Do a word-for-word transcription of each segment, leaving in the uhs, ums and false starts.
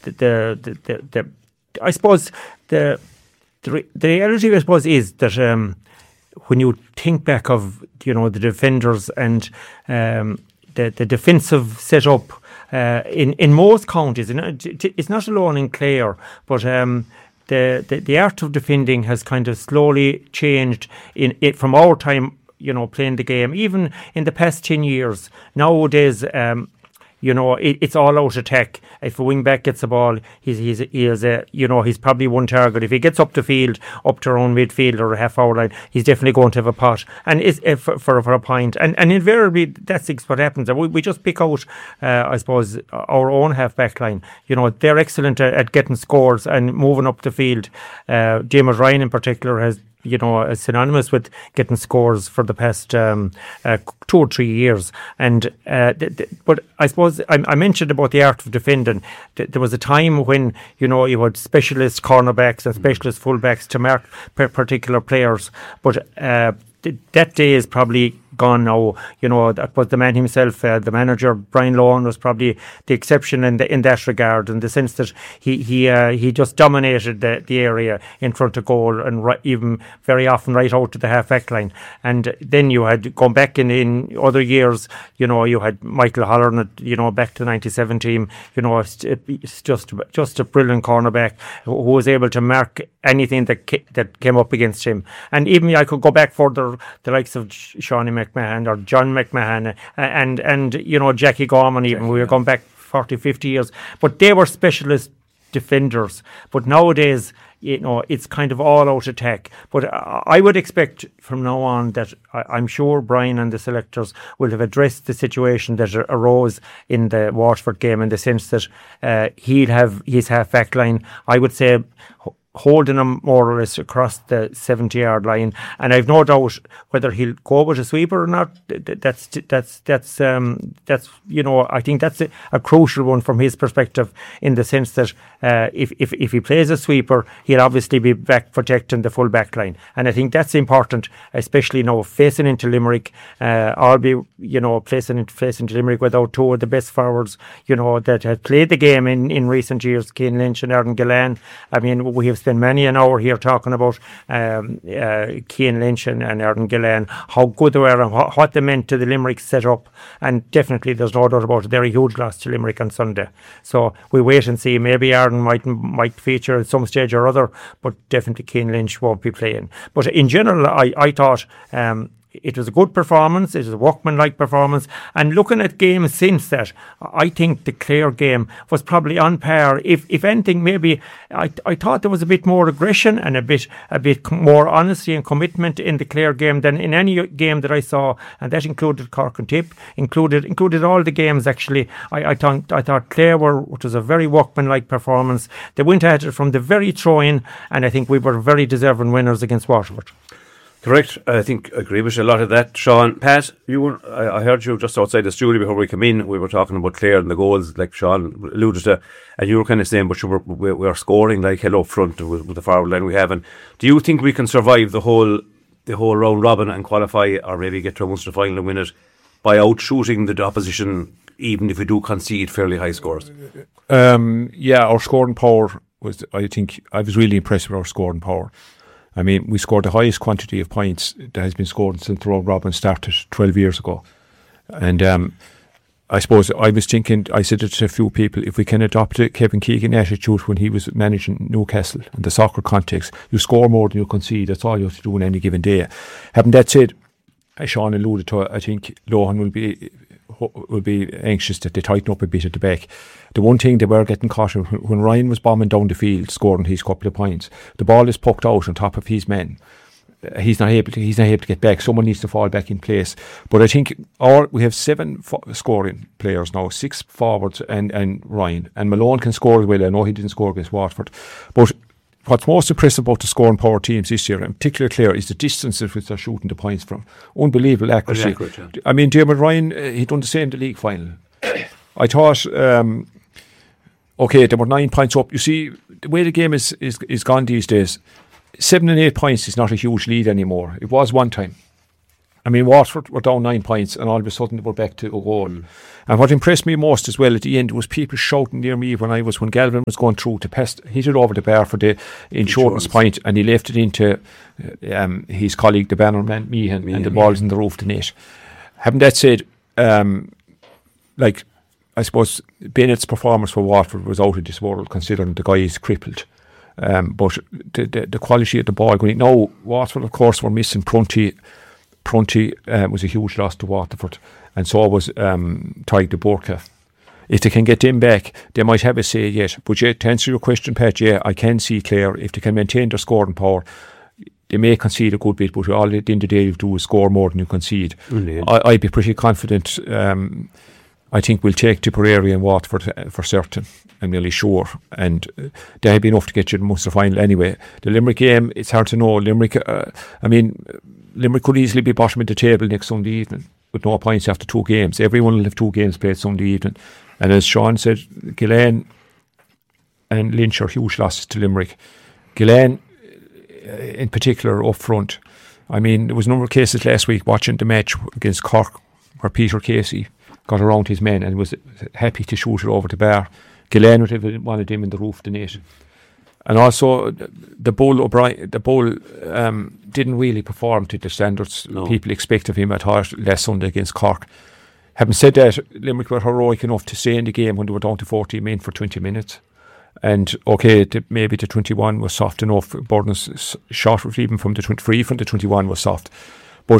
the the, the, the, the I suppose the the the reality, I suppose, is that um, when you think back of, you know, the defenders and um, the the defensive setup uh, in in most counties, and it's not alone in Clare, but um, the, the the art of defending has kind of slowly changed in it from our time, you know, playing the game. Even in the past ten years, nowadays, um, you know, it, it's all out attack. If a wing back gets the ball, he's he's he is a, you know, he's probably one target. If he gets up the field, up to around midfield or a half hour line, he's definitely going to have a pot, and is uh, for, for for a point. And and invariably, that's what happens. We we just pick out, uh, I suppose, our own half back line. You know, they're excellent at, at getting scores and moving up the field. Uh, James Ryan in particular has, you know, is synonymous with getting scores for the past um, uh, two or three years. And uh, th- th- but I suppose I, I mentioned about the art of defending. Th- there was a time when, you know, you had specialist cornerbacks and specialist fullbacks to mark per- particular players. But uh, th- that day is probably gone now. You know, that was the man himself, uh, the manager Brian Lohan was probably the exception in the, in that regard, in the sense that he he uh, he just dominated the, the area in front of goal, and right, even very often right out to the half back line. And then you had gone back in, in other years, you know, you had Michael Holland, you know, back to the ninety-seven team. You know, it's, it's just just a brilliant cornerback who was able to mark anything that ca- that came up against him. And even I could go back further, the likes of Shawnee McMahon or John McMahon and, and, and you know, Jackie Gorman, even. Jackie, we were yeah. going back forty, fifty years. But they were specialist defenders. But nowadays, you know, it's kind of all out attack. But I would expect from now on that I, I'm sure Brian and the selectors will have addressed the situation that arose in the Waterford game, in the sense that uh, he'll have his half back line, I would say, holding him more or less across the seventy yard line, and I've no doubt whether he'll go with a sweeper or not. That's that's that's um that's you know, I think that's a, a crucial one from his perspective, in the sense that uh, if if if he plays a sweeper, he'll obviously be back protecting the full back line, and I think that's important, especially now facing into Limerick. Uh, I'll be you know facing into facing into Limerick without two of the best forwards, you know, that have played the game in, in recent years, Cian Lynch and Aaron Gillan. I mean, we have spent many an hour here talking about um, uh, Cian Lynch and, and Aaron Gillan, how good they were and wh- what they meant to the Limerick setup. And definitely, there's no doubt about it, they're a huge loss to Limerick on Sunday. So we wait and see. Maybe Aaron might might feature at some stage or other, but definitely Cian Lynch won't be playing. But in general, I, I thought um, it was a good performance. It was a workmanlike performance. And looking at games since that, I think the Clare game was probably on par. If if anything, maybe I I thought there was a bit more aggression and a bit a bit more honesty and commitment in the Clare game than in any game that I saw, and that included Cork and Tip, included included all the games actually. I I thought I thought Clare were, which was a very workmanlike performance. They went at it from the very throw-in, and I think we were very deserving winners against Waterford. Correct. I think I agree with a lot of that, Sean. Pat, you were, I, I heard you just outside the studio before we came in. We were talking about Clare and the goals, like Sean alluded to, and you were kind of saying, but you were, we, we are scoring like hell up front with, with the forward line we have. And do you think we can survive the whole the whole round robin and qualify, or maybe get to a Munster final and win it by outshooting the opposition, even if we do concede fairly high scores? Um, yeah, our scoring power was, I think, I was really impressed with our scoring power. I mean, we scored the highest quantity of points that has been scored since the round robin started twelve years ago. And um, I suppose I was thinking, I said it to a few people, if we can adopt a Kevin Keegan attitude when he was managing Newcastle in the soccer context, you score more than you concede. That's all you have to do on any given day. Having that said, as Sean alluded to, I think Lohan will be will be anxious that they tighten up a bit at the back. The one thing they were getting caught in, when Ryan was bombing down the field, scoring his couple of points, the ball is poked out on top of his men. Uh, he's not able to. He's not able to get back. Someone needs to fall back in place. But I think our we have seven fo- scoring players now, six forwards and and Ryan, and Malone can score as well. I know he didn't score against Waterford, but what's most impressive about the scoring power teams this year, in particular Clare, is the distances which they're shooting the points from. Unbelievable accuracy. Accurate, yeah. I mean, Dermot Ryan, uh, he done the same in the league final. I thought, um, okay, they were nine points up. You see, the way the game is, is is gone these days, seven and eight points is not a huge lead anymore. It was one time. I mean, Waterford were down nine points, and all of a sudden they were back to a goal. Mm. And what impressed me most as well at the end was people shouting near me when I was when Galvin was going through to pass, hit it over the bar for the insurance point, and he left it into um, his colleague, the bannerman Meehan, Meehan, and the ball's in the roof of the net. Having that said, um, like I suppose Bennett's performance for Waterford was out of this world, considering the guy is crippled. Um, but the, the the quality of the ball going. Now Waterford, of course, were missing Prunty. Prunty uh, was a huge loss to Waterford, and so was um, Tyg de Burka. If they can get them back, they might have a say yet. But yeah, to answer your question, Pat, yeah, I can see Clare, if they can maintain their scoring power, they may concede a good bit, but all at the end of the day you do is score more than you concede. I, I'd be pretty confident. Um, I think we'll take Tipperary and Waterford uh, for certain. I'm nearly sure, and uh, they have been enough to get you to the Munster final anyway. The Limerick game, it's hard to know. Limerick, uh, I mean, Limerick could easily be bottom of the table next Sunday evening with no points after two games. Everyone will have two games played Sunday evening, and as Sean said, Gillane and Lynch are huge losses to Limerick. Gillane, uh, in particular, up front. I mean, there was a number of cases last week watching the match against Cork where Peter Casey got around his men and was happy to shoot it over the bar. Gillane would have wanted him in the roof of the net. And also, the Bull O'Brien, the Bull um, didn't really perform to the standards no. people expect of him at heart last Sunday against Cork. Having said that, Limerick were heroic enough to stay in the game when they were down to fourteen men for twenty minutes. And okay, the, maybe the twenty-one was soft enough. Burden's shot even from the twenty-three from the twenty-one was soft. But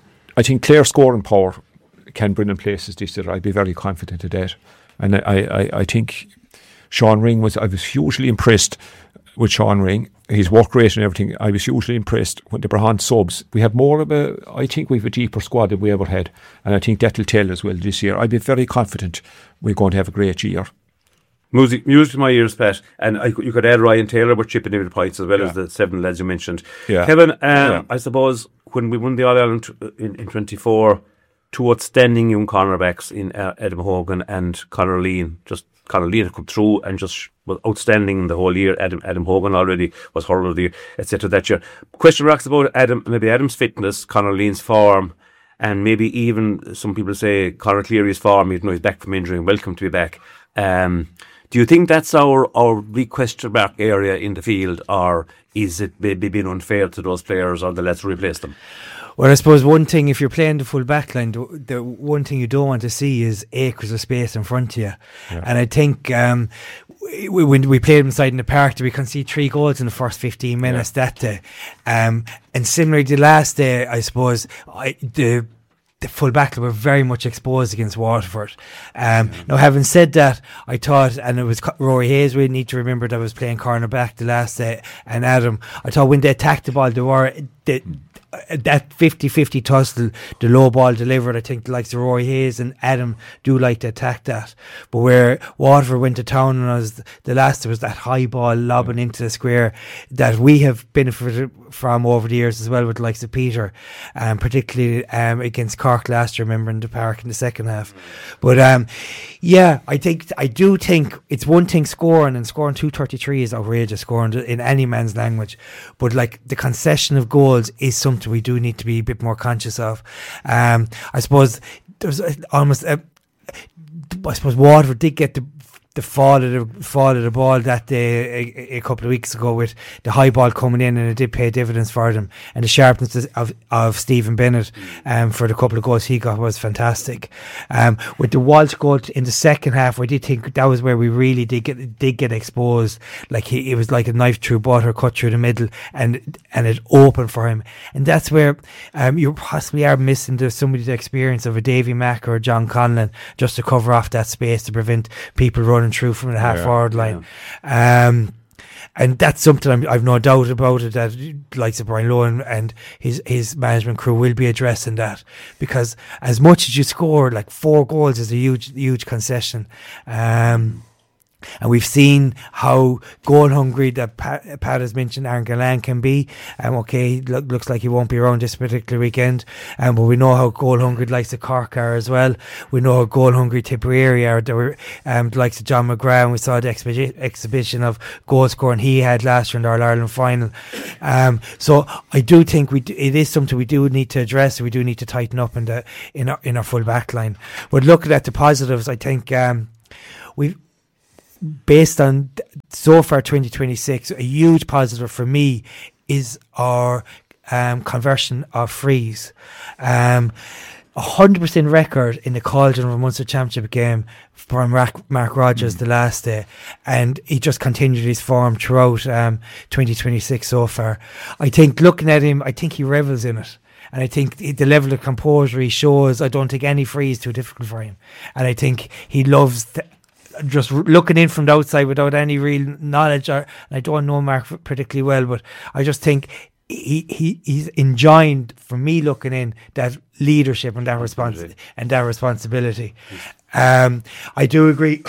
I think Clare's scoring power can bring in places this year. I'd be very confident of that. And I, I, I think Sean Ring was, I was hugely impressed with Sean Ring, his work rate and everything. I was hugely impressed when they were on subs. We have more of a, I think we have a deeper squad than we ever had. And I think that'll tell as well this year. I'd be very confident we're going to have a great year. Music, music to my ears, Pat. And I, you could add Ryan Taylor, but chipping in the points as well yeah. as the seven lads you mentioned. Yeah. Kevin, um, yeah. I suppose when we won the All Ireland in, in twenty-four, two outstanding young cornerbacks in uh, Adam Hogan and Conor Lean. Just Conor Lean had come through and just was outstanding the whole year. Adam Adam Hogan already was hurler of the year, et cetera. That year. Question marks about Adam, maybe Adam's fitness, Conor Lean's form, and maybe even some people say Conor Cleary's form. Even though he's back from injury and welcome to be back. Um, do you think that's our our big question mark area in the field, or is it maybe being unfair to those players, or the let's replace them? Well, I suppose one thing, if you're playing the full back line, the, the one thing you don't want to see is acres of space in front of you. Yeah. And I think um, we, when we played inside in the park, we conceded three goals in the first fifteen minutes yeah. that day. Um, and similarly, the last day, I suppose, I, the the full back were very much exposed against Waterford. Um, yeah. Now, having said that, I thought, and it was Rory Hayes, we need to remember that I was playing cornerback the last day, and Adam, I thought when they attacked the ball, they were... They, that fifty-fifty tussle, the low ball delivered, I think the likes of Roy Hayes and Adam do like to attack that. But where Waterford went to town and was the last, there was that high ball lobbing into the square that we have benefited from over the years as well with the likes of Peter, um, particularly um, against Cork last year, remember, in the park in the second half. But um, yeah, I think I do think it's one thing scoring, and scoring two thirty-three is outrageous, scoring in any man's language. But like the concession of goals is something we do need to be a bit more conscious of. Um, I suppose there's almost a, I suppose Waterford did get the the fall of the fall of the ball that day a, a couple of weeks ago with the high ball coming in, and it did pay dividends for them. And the sharpness of of Stephen Bennett um, for the couple of goals he got was fantastic. Um, with the Walsh goal in the second half, I did think that was where we really did get did get exposed. Like he, it was like a knife through butter, cut through the middle, and and it opened for him. And that's where um, you possibly are missing the somebody's experience of a Davy Mack or a John Conlon just to cover off that space to prevent people running through from the half yeah, forward line. Yeah. Um, and that's something I'm, I've no doubt about it, that likes of Brian Lohan and his, his management crew will be addressing that, because as much as you score, like four goals is a huge huge concession. Um, And we've seen how goal hungry that Pat, Pat has mentioned Aaron Gillane can be. Um, okay, look, looks like he won't be around this particular weekend. Um, but we know how goal hungry the likes of Cork are as well. We know how goal hungry Tipperary are. There were um, the likes of John McGrath. We saw the exhibi- exhibition of goal scoring he had last year in the All-Ireland final. Um, so I do think we do, it is something we do need to address. We do need to tighten up in the in our, in our full back line. But looking at the positives, I think um, we. Based on so far twenty twenty-six, a huge positive for me is our um, conversion of frees. Um, a hundred percent record in the Cauldron of a Munster Championship game from Mark, Mark Rogers mm. the last day, and he just continued his form throughout um, twenty twenty-six so far. I think looking at him, I think he revels in it. And I think the level of composure he shows, I don't think any free is too difficult for him. And I think he loves th- just looking in from the outside without any real knowledge, or, and I don't know Mark particularly well, but I just think he, he he's enjoying, for me looking in, that leadership and that respons- and that responsibility. Um, I do agree.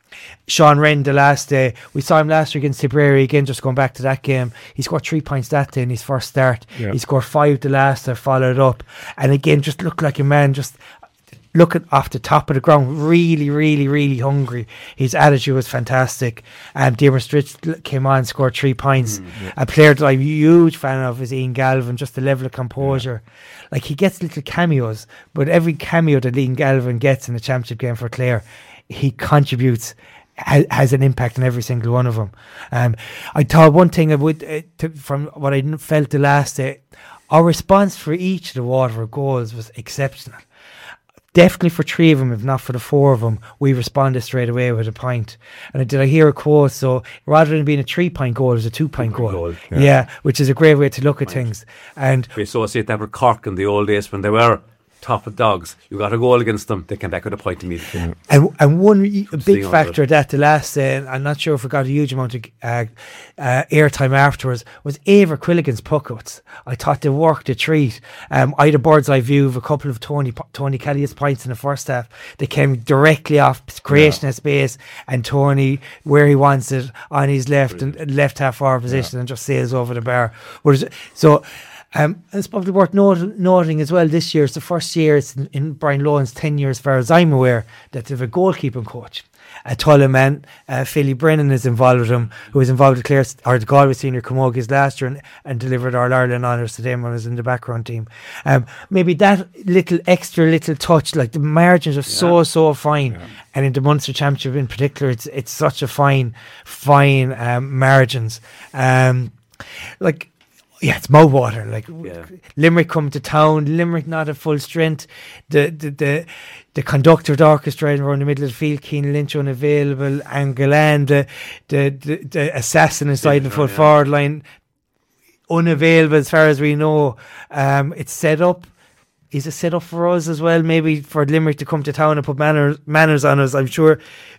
Sean Wren, the last day, we saw him last year against Tipperary again, just going back to that game. He scored three points that day in his first start. Yeah. He scored five the last day, followed up. And again, just looked like a man just looking off the top of the ground, really, really, really hungry. His attitude was fantastic. And um, Diarmuid Stritch came on and scored three points. Mm, yeah. A player that I'm a huge fan of is Ian Galvin, just the level of composure. Yeah. Like, he gets little cameos, but every cameo that Ian Galvin gets in the championship game for Clare, he contributes, ha- has an impact on every single one of them. Um, I thought one thing I would, uh, to, from what I felt the last day, our response for each of the Waterford goals was exceptional. Definitely for three of them, if not for the four of them, we responded straight away with a point. And did I hear a quote? So rather than being a three-point goal, it was a two-point goal. goal yeah. yeah, which is a great way to look at right. things. And we associate that with Cork in the old days when they were top of dogs. You got a goal against them, they came back with a point immediately. Yeah. And and one a big factor that the last, uh, I'm not sure if we got a huge amount of uh, uh, airtime afterwards, was Eibhear Quilligan's puckouts. I thought they worked a treat. Um, I had a bird's eye view of a couple of Tony Tony Kelly's points in the first half. They came directly off creation yeah. of space, and Tony, where he wants it, on his left Brilliant. and left half forward position, yeah. and just sails over the bar. So Um, it's probably worth not- noting as well, this year it's the first year it's in, in Brian Lohan's tenure, as far as I'm aware, that they have a goalkeeping coach. A Tulla man, uh, Philly Brennan is involved with him, who was involved with Clare, or the Galway senior Camogies last year, and, and delivered our Ireland honours to them when I was in the background team. Um, maybe that little extra little touch, like the margins are yeah. so, so fine. Yeah. And in the Munster Championship in particular, it's it's such a fine, fine um, margins. Um, like, Yeah, it's mouthwater. Like yeah. Limerick come to town, Limerick not at full strength. The the the, the conductor of the orchestra around the middle of the field, Cian Lynch unavailable, and Gillane, the, the the the assassin inside the full yeah. forward line, unavailable as far as we know. Um, it's set up. Is it set up for us as well? Maybe for Limerick to come to town and put manners manners on us. I'm sure.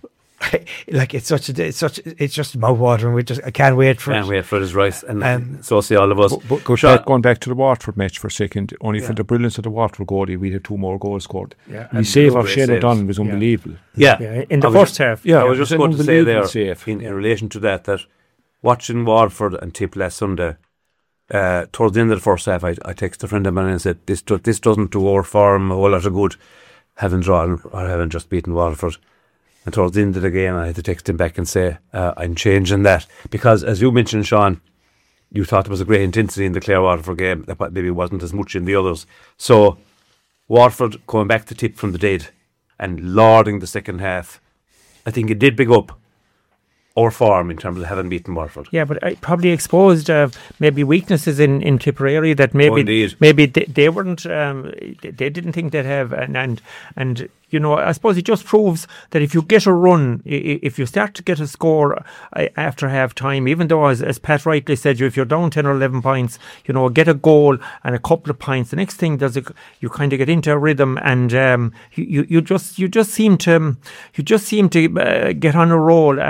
Like it's such a, it's such, it's just mouthwatering. We just, I can't wait for can't it. wait for his rice, and um, so see all of us. But, but go sure. back, going back to the Waterford match for a second, only yeah. for the brilliance of the Waterford goalie, we had two more goals scored. Yeah, the save of Shane O'Donnell was unbelievable. Yeah, yeah. yeah. in the first half. Yeah, I was just going to say there save. In, in relation to that, that watching Waterford and Tip last Sunday, uh, towards the end of the first half, I, I texted a friend of mine and said, "This do, this doesn't do our form a whole lot of good, having drawn or having just beaten Waterford." And towards the end of the game, I had to text him back and say, uh, I'm changing that. Because, as you mentioned, Sean, you thought there was a great intensity in the Clare Waterford game that maybe wasn't as much in the others. So, Waterford coming back to Tip from the dead and lording the second half, I think it did big up our form in terms of having beaten Waterford. Yeah, but I probably exposed uh, maybe weaknesses in, in Tipperary that maybe oh, maybe they, they weren't, um, they didn't think they'd have. And, and, and you know, I suppose it just proves that if you get a run, if you start to get a score after half time, even though, as, as Pat rightly said, if you're down ten or eleven points, you know, get a goal and a couple of points, the next thing does it, you kind of get into a rhythm, and um, you, you just you just seem to you just seem to uh, get on a roll, and and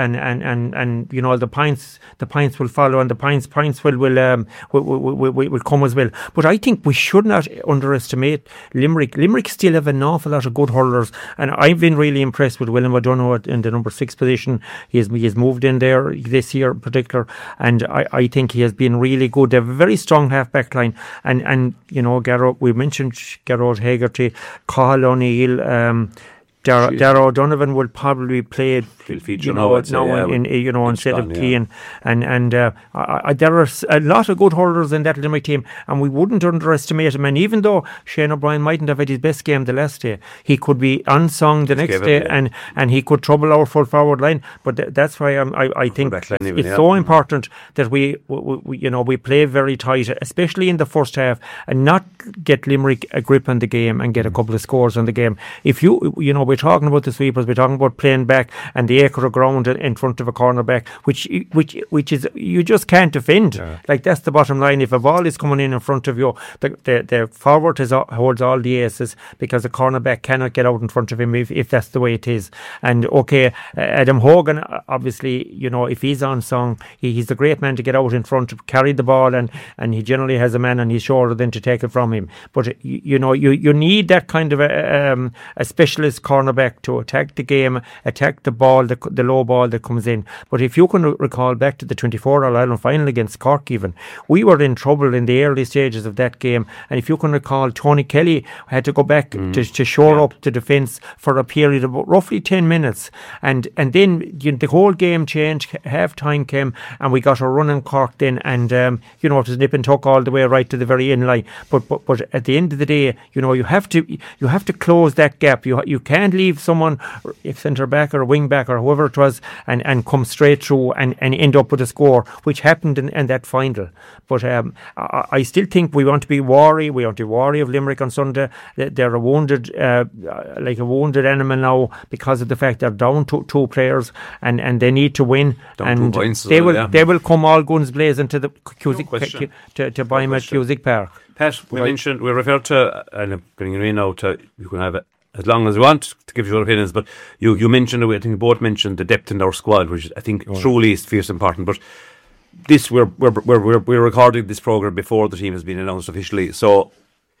and, and you know the points the points will follow, and the points points will will um will, will, will, will come as well. But I think we should not underestimate Limerick. Limerick still have an awful lot of good hurlers, and I've been really impressed with William O'Donoghue in the number six position. He has he has moved in there this year in particular, and I, I think he has been really good. They have a very strong half back line, and and you know Garrod, we mentioned Garrod Hegarty, Cathal O'Neill, um, Dar- Darragh O'Donovan will probably play, you know, now yeah, in, in you know instead of Keane, yeah. and and uh, I, I, there are a lot of good hurlers in that Limerick team, and we wouldn't underestimate him. And even though Shane O'Brien mightn't have had his best game the last day, he could be unsung the next day, it, yeah. and and he could trouble our full forward line. But th- that's why I'm, I I think it's, even, it's yeah. so important that we, we, we you know we play very tight, especially in the first half, and not get Limerick a grip on the game and get a couple of scores on the game. If you you know. We're talking about the sweepers. We're talking about playing back and the acre of ground in front of a cornerback, which which which is you just can't defend. Yeah. Like that's the bottom line. If a ball is coming in in front of you, the the, the forward is, holds all the aces because the cornerback cannot get out in front of him if, if that's the way it is. And okay, uh, Adam Hogan, obviously, you know, if he's on song, he, he's a great man to get out in front, carry the ball, and and he generally has a man on his shoulder then to take it from him. But you, you know, you you need that kind of a um, a specialist cornerback to attack the game, attack the ball, the, the low ball that comes in. But if you can re- recall back to the twenty-four All-Ireland final against Cork even, we were in trouble in the early stages of that game. And if you can recall, Tony Kelly had to go back mm. to, to shore yeah. up the defence for a period of roughly ten minutes. And and then you know, the whole game changed, half time came, and we got a run in Cork then. And, um, you know, it was nip and tuck all the way right to the very end line. But, but but at the end of the day, you know, you have to you have to close that gap. You you can't leave someone, if centre back or wing back or whoever it was, and, and come straight through and, and end up with a score, which happened in, in that final. But um, I, I still think we want to be wary. We want to be wary of Limerick on Sunday. They're a wounded, uh, like a wounded animal now because of the fact they're down to two players and, and they need to win. Down and points, they so, will yeah. they will come all guns blazing to the Cusick, no to, to, to buy him at Cusick Park. Pat, we right. mentioned, we referred to, and I'm getting in now to, you can have it as long as you want to give your opinions, but you, you mentioned, I think you both mentioned the depth in our squad, which I think oh. truly is fierce important. But this, we're, we're, we're, we're, we're recording this programme before the team has been announced officially. So,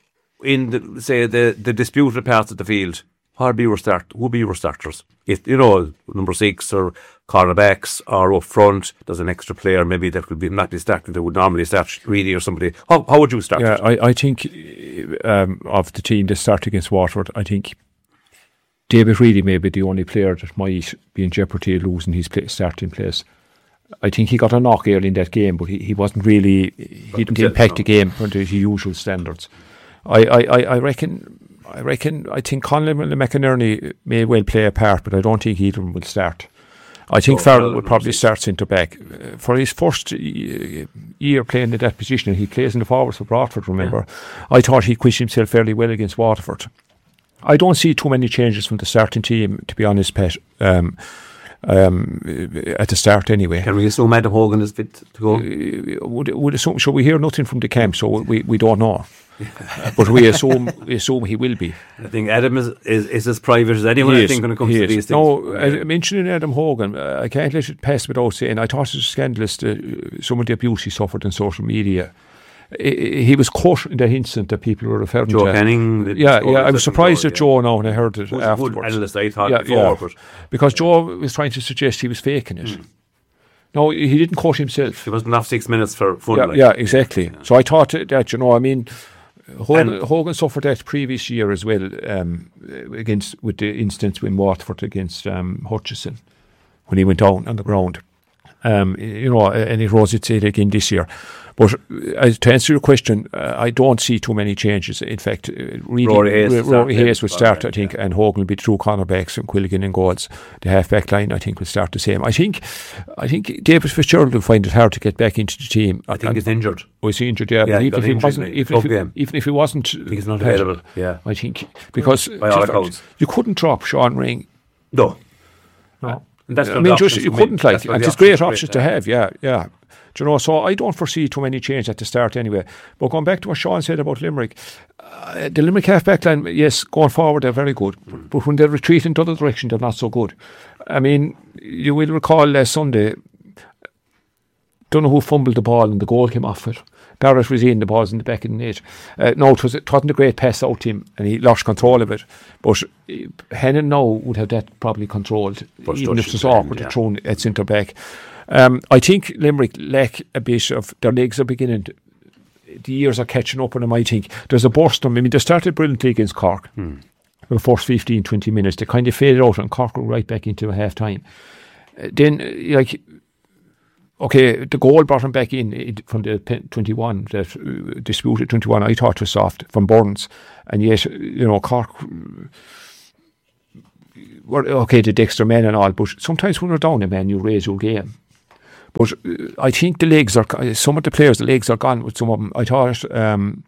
in the, say, the, the disputed parts of the field, what be your start? Who be your starters? If, you know, number six or cornerbacks or up front, there's an extra player maybe that could be not be starting that would normally start Reedy or somebody. How, how would you start? Yeah, I, I think um, of the team that started against Waterford, I think David Reedy may be the only player that might be in jeopardy of losing his play, starting place. I think he got a knock early in that game, but he, he wasn't really, he didn't impact the game to his usual standards. I, I, I reckon I reckon I think Conlon and McInerney may well play a part, but I don't think either of them will start. I think so, Farrell will probably start centre back. Uh, for his first year playing in that position, he plays in the forwards for Waterford, remember. Yeah. I thought he quit himself fairly well against Waterford. I don't see too many changes from the starting team, to be honest, Pat. Um, Um, at the start anyway. Can we assume Adam Hogan is fit to go? Uh, would, would assume, so we hear nothing from the camp, so we, we don't know. uh, but we assume we assume he will be. I think Adam is, is, is as private as anyone, I think, when it comes to these things. No, uh, mentioning Adam Hogan, uh, I can't let it pass without saying, I thought it was scandalous, uh, some of the abuse he suffered on social media. He was caught in the incident that people were referring Joe to. Joe Canning. Yeah, yeah. I was surprised at yeah. Joe now when I heard it Who's afterwards. Good analyst, I thought yeah, before, yeah. But because Joe was trying to suggest he was faking it. Mm. No, he didn't quote himself. He wasn't off six minutes for fun. Yeah, like. yeah exactly. Yeah. So I thought that, you know, I mean, Hogan, Hogan suffered that previous year as well um, against with the instance with Waterford against um, Hutchison when he went down on the ground. Um, you know, and it rose its head again this year. But uh, to answer your question, uh, I don't see too many changes. In fact, uh, really, Rory Hayes, R- Rory Hayes will start, right, I think, yeah. and Hogan will be true cornerbacks and Quilligan and goals. The half-back line, I think, will start the same. I think I think David Fitzgerald will find it hard to get back into the team. I think and he's injured. Was he injured? Yeah, yeah even, if he injured, wasn't, even, if he, even if he wasn't... I think he's not available, yeah. I think, because by all accounts, you couldn't drop Sean Ring. No. No. And that's I mean, just, you couldn't, like, and it's great options to have, yeah, yeah. Do you know, so I don't foresee too many changes at the start anyway. But going back to what Sean said about Limerick, uh, the Limerick half-back line, yes, going forward, they're very good. Mm. But when they retreat in the other direction, they're not so good. I mean, you will recall last Sunday, don't know who fumbled the ball and the goal came off it. Barrett was in, the ball's in the back of the net. Uh, no, it, was, it wasn't a great pass out to him and he lost control of it. But uh, Hennon now would have that probably controlled, But even if Dutch it's is awkward yeah. to throw at centre back. Um, I think Limerick lack a bit of, their legs are beginning to, the years are catching up on them, I think. There's a burst on them. I mean, they started brilliantly against Cork. Hmm. For the first fifteen, twenty minutes. They kind of faded out and Cork were right back into a half time. Uh, then, uh, like, okay, the goal brought him back in it, from the twenty-one, that uh, disputed twenty-one, I thought was soft from Burns. And yet, you know, Cork were, okay, the Dexter men and all, but sometimes when you're down a man, you raise your game. But uh, I think the legs are, some of the players, the legs are gone with some of them. I thought, um,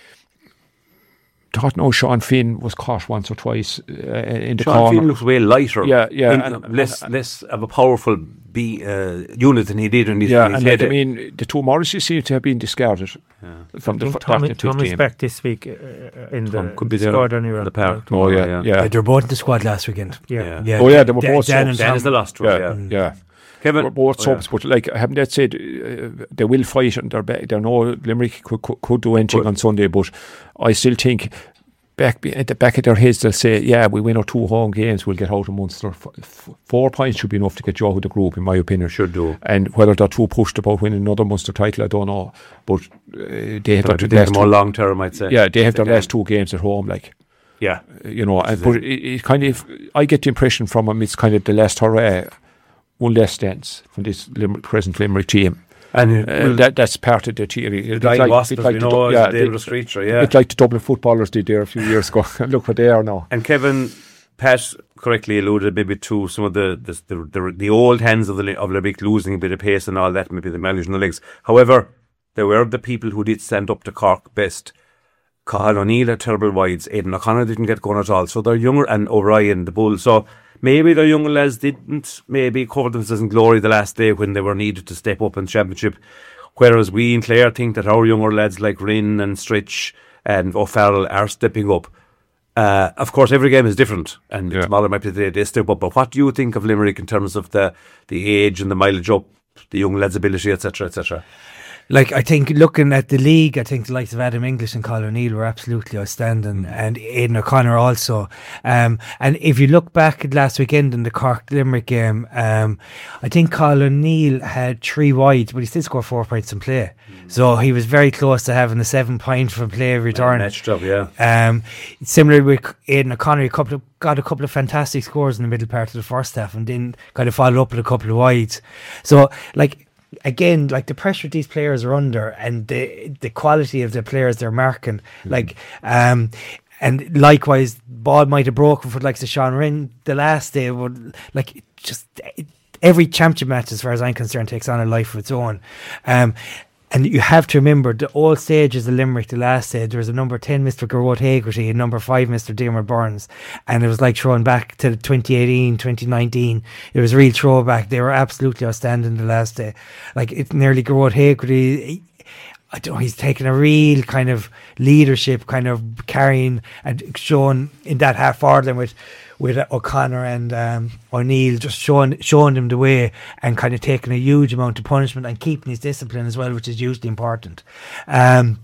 thought no, Sean Finn was caught once or twice uh, in the Sean corner. Finn looks way lighter. Yeah, yeah. In, and, less and, less of a powerful B uh, unit than he did when he yeah, he and played I it. mean, the two Morrises seem to have been discarded Yeah. from the I think f- Tommy, starting Tommy's team. back this week uh, in Tom the could be there squad anyway. in the park. Oh yeah, Yeah. yeah. Uh, they were both in the squad last weekend. Yeah. Yeah. Oh yeah, they were Dan- both Dan subs. and Dan Tom. is the last one. Yeah, Yeah. yeah. yeah. Kevin, They were both oh, subs, but like having that said, uh, they will fight and they're back. They know Limerick could, could, could do anything But- on Sunday, but I still think back at the back of their heads they'll say, yeah, we win our two home games, we'll get out of Munster. F- f- four points should be enough to get you out of the group, in my opinion. should do. And whether they're too pushed about winning another Munster title, I don't know. But uh, they have But their I think last more two, long term, I'd say. yeah, they have their can. last two games at home, like. Yeah. You know, and, is but it, it kind of, I get the impression from him it's kind of the last hurrah, one last dance from this Limerick, present Limerick team. And Uh, uh, that that's part of the theory. the It's Dying like- Wasps, it's like we the know, Du- yeah, is David they- Streeter, yeah. It's like the Dublin footballers did there a few years ago. Look what they are now. And Kevin, Pat correctly alluded maybe to some of the the the, the, the old hands of the of Limerick losing a bit of pace and all that, maybe the mileage on the legs. However, there were the people who did stand up to Cork best. Cathal O'Neill had terrible wides. Aidan O'Connor didn't get going at all. So they're younger, and O'Brien, the bull. So maybe the younger lads didn't maybe cover themselves in glory the last day when they were needed to step up in championship. Whereas we in Clare think that our younger lads like Rinn and Stritch and O'Farrell are stepping up. Uh, of course, every game is different, and Yeah. smaller might be the they step up. But what do you think of Limerick in terms of the the age and the mileage up, the young lads' ability, et cetera, et cetera? Like, I think looking at the league, I think the likes of Adam English and Colin O'Neill were absolutely outstanding, and Aidan O'Connor also. Um, and if you look back at last weekend in the Cork Limerick game, um, I think Colin O'Neill had three wides, but he still scored four points in play. Mm. So he was very close to having a seven point from play return. Matched up, yeah. Um, similarly with Aidan O'Connor, he couple of, got a couple of fantastic scores in the middle part of the first half, and then kind of followed up with a couple of wides. So, like, again, like the pressure these players are under and the the quality of the players they're marking, mm-hmm. like um and likewise ball might have broken for like the Sean Rinn the last day, would like just every championship match as far as I'm concerned takes on a life of its own. um And you have to remember the old stages of Limerick, the last stage, there was a number ten, Mister Garrod Hagerty, and number five, Mister Dermot Burns. And it was like throwing back to twenty eighteen, twenty nineteen. It was a real throwback. They were absolutely outstanding the last day. Like, it's nearly Garrod Hagerty. I don't know, he's taken a real kind of leadership, kind of carrying and showing in that half forward line with with O'Connor and um, O'Neill, just showing showing him the way and kind of taking a huge amount of punishment and keeping his discipline as well, which is hugely important. Um,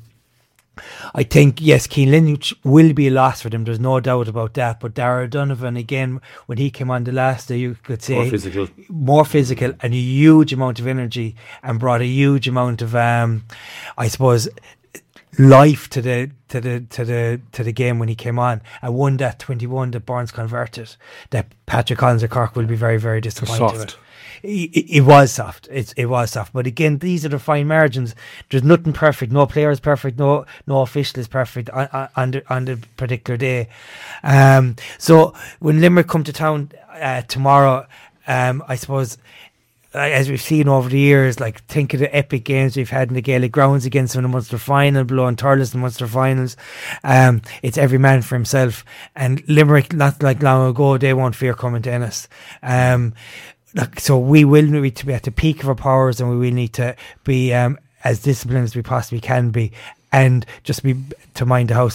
I think, yes, Cian Lynch will be a loss for them, there's no doubt about that, but Dara Donovan, again, when he came on the last day, you could say More physical. more physical and a huge amount of energy, and brought a huge amount of um, I suppose life to the to the to the to the game when he came on, and won that twenty-one that Burns converted, that Patrick Collins of Cork will be very, very disappointed Soft. with. It, it, it was soft. It's it was soft. But again, these are the fine margins. There's nothing perfect. No player is perfect. No no official is perfect on, on, on, the, on the particular day. Um, so when Limerick come to town uh, tomorrow, um, I suppose, uh, as we've seen over the years, like, think of the epic games we've had in the Gaelic grounds against them in the Munster final, blowing Thurles in the Munster finals. Um, it's every man for himself. And Limerick, not like long ago, they won't fear coming to Ennis. Um, Like, so we will need to be at the peak of our powers, and we will need to be um, as disciplined as we possibly can be, and just be to mind the house